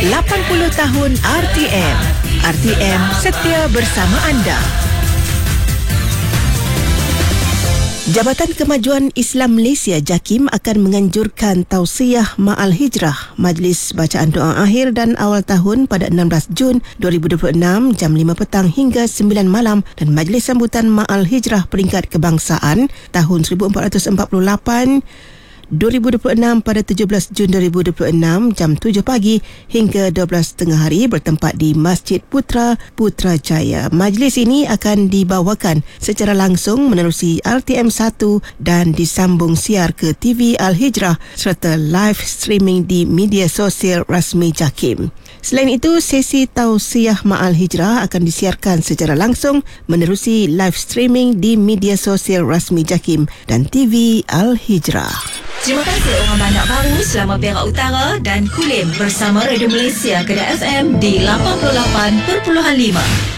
80 tahun RTM. RTM setia bersama anda. Jabatan Kemajuan Islam Malaysia JAKIM akan menganjurkan tausiah ma'al hijrah Majlis Bacaan Doa Akhir dan Awal Tahun pada 16 Jun 2026 jam 5 petang hingga 9 malam dan Majlis Sambutan Ma'al Hijrah Peringkat Kebangsaan tahun 1448 2026 pada 17 Jun 2026 jam 7 pagi hingga 12 tengah hari bertempat di Masjid Putra Putrajaya. Majlis ini akan dibawakan secara langsung menerusi RTM1 dan disambung siar ke TV Al-Hijrah serta live streaming di media sosial rasmi JAKIM. Selain itu, sesi tausiah ma'al hijrah akan disiarkan secara langsung menerusi live streaming di media sosial rasmi JAKIM dan TV Al-Hijrah. Terima kasih orang Banak Baru, Selama Perak Utara dan Kulim bersama Radio Malaysia Kedah FM di 88.5.